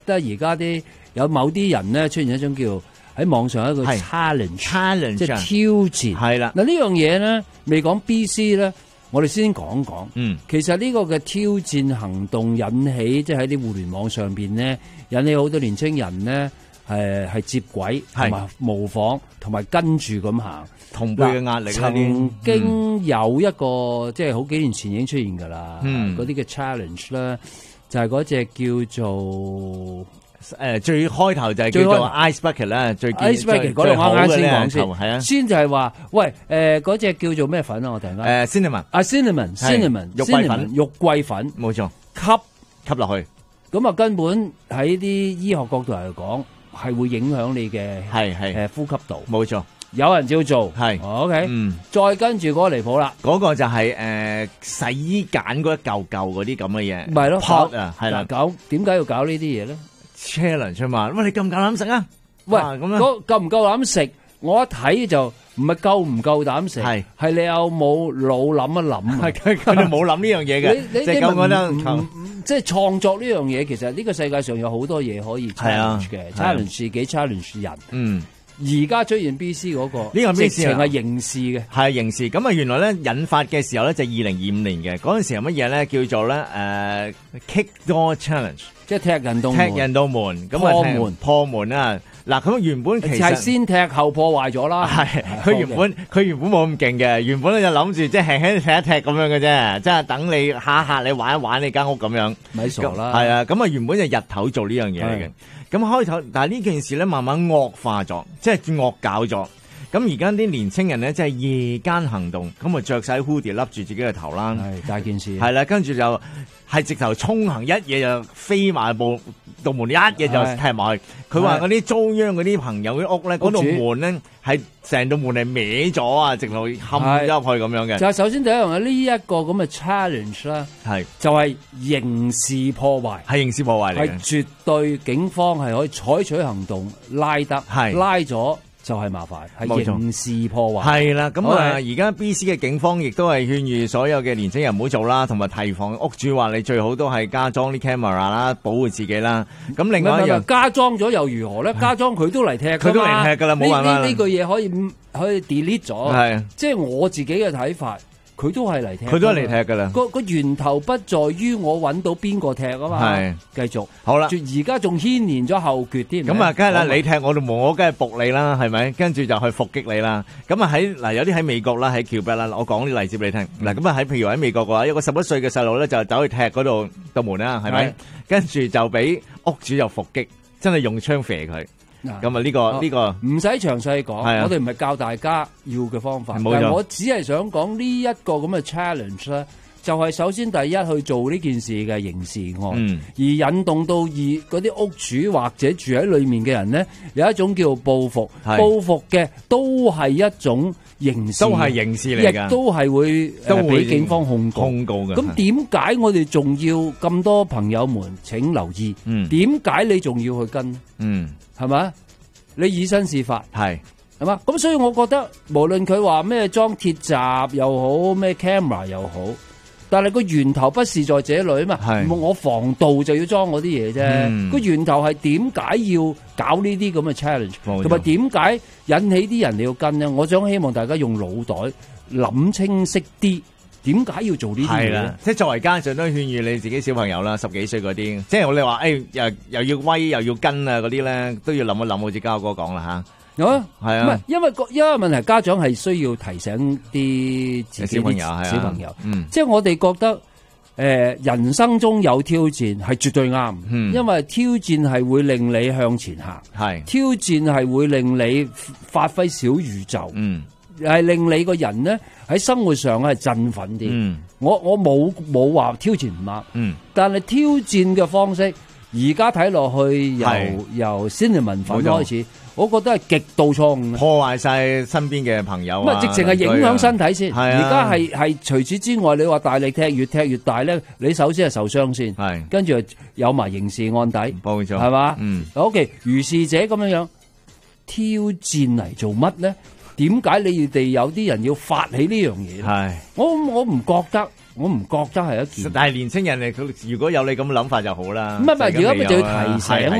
得而家有某啲人咧出現一種叫喺網上一個 challenge， 即係挑戰。係啦，嗱呢樣嘢咧未講 BC 咧，我哋先講講。其實呢個嘅挑戰行動引起，即係喺啲互聯網上邊咧，引起好多年青人咧係接軌同埋模仿，同埋跟住咁行。 同輩嘅壓力， 曾經有一個即係好幾年前已經出現㗎啦。嗰啲嘅 challenge 咧，就係嗰隻叫做最開頭就係叫做 Ice Bucket 啦，最 Ice Bucket 嗰度啱先講先， 係啊， 先就係話喂嗰隻叫做咩粉啊？我突然間 cinnamon 肉桂粉， 冇錯，吸落去， 咁啊根本喺啲醫學角度嚟講係會影響你嘅呼吸道， 冇錯。 有人照做，係 OK，再跟住嗰個離譜啦， 嗰個就係洗衣梘嗰一嚿嚿嗰啲咁嘅嘢， 唔係咯 pot 啊，係啦， 點解要搞呢啲嘢咧 ？challenge 嘛，喂，你夠唔夠膽食啊？ 喂，咁樣夠唔夠膽食？我一睇就唔係夠唔夠膽食，係你有冇腦諗一諗？ 係佢哋冇諗呢樣嘢嘅， 你覺得即係創作呢樣嘢，其實呢個世界上有好多嘢可以 challenge 嘅，challenge 自己 challenge 人，而家出現 BC 嗰個呢個直情係刑事嘅， 係刑事。咁啊，原來咧引發嘅時候咧就2025年嘅嗰陣時係乜嘢咧？叫做咧kick door challenge， 即係踢人到門， 咁啊破門啊！嗱，咁原本其實係先踢後破壞咗啦。 係佢原本冇咁勁嘅，原本咧就諗住即係輕輕踢一踢咁樣嘅啫，即係等你嚇你玩一玩你間屋咁樣。 咪傻啦！ 係啊，咁啊原本就日頭做呢樣嘢嚟嘅。咁開頭，但係呢件事咧慢慢惡化咗，即係惡搞咗。咁而家啲年青人咧，即係夜間行動，咁啊着晒 hoodie 笠住自己嘅頭啦， 係大件事。 係啦，跟住就係直頭衝行，一嘢就飛埋道門，一嘢就踢埋去。佢話嗰啲遭殃嗰啲朋友啲屋咧，嗰道門咧係成道門係歪咗啊，直頭冚咗入去咁樣嘅。 就係首先第一樣嘢，呢一個咁嘅 challenge 啦，係就係刑事破壞， 係刑事破壞嚟嘅， 係絕對警方係可以採取行動拉得，係拉咗。就係麻煩，係刑事破壞。 係啦，咁啊，而家 BC 嘅警方亦都係勸喻所有嘅年輕人唔好做啦，同埋提防屋主話你最好都係加裝啲 camera 啦，保護自己啦。咁另外一樣加裝咗又如何咧？加裝佢都嚟踢， 佢都嚟踢噶啦，冇辦法。 呢句嘢可以 delete 咗，係即係我自己嘅睇法。佢都係嚟踢， 佢都係嚟踢噶啦。 個源頭不在於我揾到邊個踢啊嘛。係繼續好啦， 而家仲牽連咗後決添。 咁啊，梗係啦，你踢我哋我梗係仆你啦，係咪？跟住就去伏擊你啦。咁啊有啲喺美國啦，喺橋北啦，我講啲例子俾你聽。嗱，咁啊譬如喺美國嘅話，有個11歲嘅細路咧就走去踢嗰度道門啦，係咪？跟住就俾屋主又伏擊，真係用槍射佢。咁啊呢個唔使詳細講，我哋唔係教大家要嘅方法，但係我只係想講呢一個咁嘅 challenge 咧，就係首先第一去做呢件事嘅刑事案，而引動到嗰啲屋主或者住喺裏面嘅人咧，有一種叫報復，報復嘅都係一種刑事， 都係刑事嚟㗎， 亦都係會俾警方控告嘅。咁點解我哋仲要咁多朋友們請留意？點解你仲要去跟？係咪？你以身試法係嘛？咁所以我覺得無論佢話咩裝鐵閘又好，咩 camera 又好，但係個源頭不是在這裏嘛。我防盜就要裝嗰啲嘢啫。個源頭係點解要搞呢啲咁嘅 challenge，同埋點解引起啲人你要跟呢？我想希望大家用腦袋諗清晰啲。點解要做呢啲嘢咧？ 即係作為家長都勸喻你自己小朋友啦，10幾歲嗰啲，即係我哋話又要威又要跟啊嗰啲咧，都要諗一諗，好似嘉哥講啦吓。係啊，唔係因為問題，家長係需要提醒啲自己啲小朋友，即係我哋覺得人生中有挑戰係絕對啱，因為挑戰係會令你向前行，挑戰係會令你發揮小宇宙，係令你個人咧喺生活上係振奮啲。我冇話挑戰唔啱，但係挑戰嘅方式而家睇落去由 cinnamon 粉開始，我覺得係極度錯誤， 破壞晒身邊嘅朋友啊！ 直情係影響身體先。而家係除此之外，你話大力踢越踢越大咧，你首先係受傷先，跟住有埋刑事案底， 冇錯， 係嘛？OK，如是者咁樣挑戰嚟做乜咧？ 點解你哋有啲人要發起呢樣嘢？係我唔覺得。我唔覺得係一件， 但係年青人如果有你咁諗法就好啦。 唔係，而家咪就要提醒。